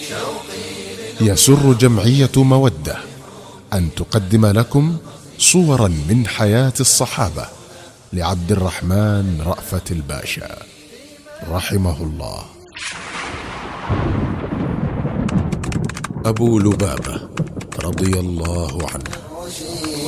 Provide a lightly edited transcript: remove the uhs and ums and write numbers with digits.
يسر جمعية مودة أن تقدم لكم صورا من حياة الصحابة لعبد الرحمن رأفت الباشا رحمه الله. أبو لبابة رضي الله عنه.